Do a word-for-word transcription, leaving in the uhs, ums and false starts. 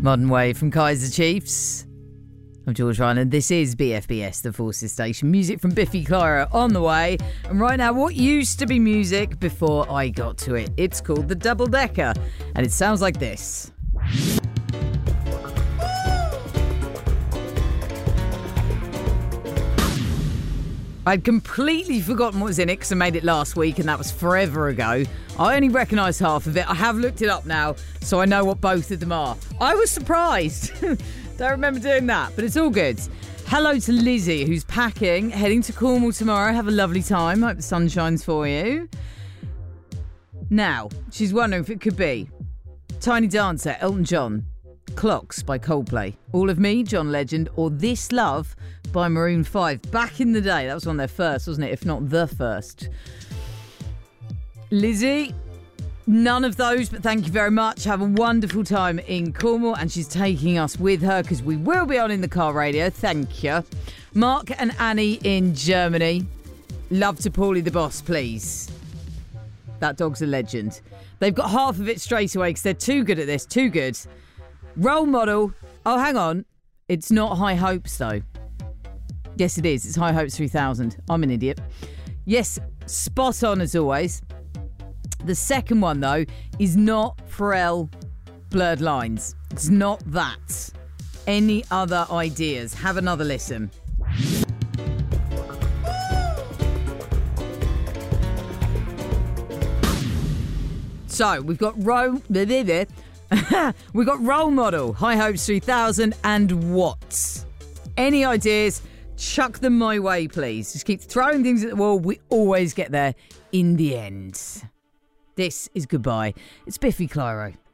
Modern Wave from Kaiser Chiefs. I'm George Ryan, this is B F B S, the Forces Station. Music from Biffy Clyro on the way. And right now, what used to be music before I got to it? It's called The Double Decker, and it sounds like this. I'd completely forgotten what was in it because I made it last week and that was forever ago. I only recognise half of it. I have looked it up now, so I know what both of them are. I was surprised. Don't remember doing that, but it's all good. Hello to Lizzie, who's packing, heading to Cornwall tomorrow. Have a lovely time. Hope the sun shines for you. Now, she's wondering if it could be Tiny Dancer, Elton John, Clocks by Coldplay, All of Me, John Legend, or This Love by Maroon five. Back in the day, that was one of their first, wasn't it? If not the first. Lizzie, none of those, but thank you very much. Have a wonderful time in Cornwall, and she's taking us with her because we will be on In the Car Radio. Thank you. Mark and Annie in Germany. Love to Paulie the Boss, please. That dog's a legend. They've got half of it straight away because they're too good at this. Too good. Role model. Oh, hang on. It's not High Hopes, though. Yes, it is. It's High Hopes three thousand. I'm an idiot. Yes, spot on as always. The second one, though, is not Pharrell Blurred Lines. It's not that. Any other ideas? Have another listen. So, we've got Ro... We've got Role Model, High Hopes three thousand, and what? Any ideas? Chuck them my way, please. Just keep throwing things at the wall. We always get there in the end. This is Goodbye. It's Biffy Clyro.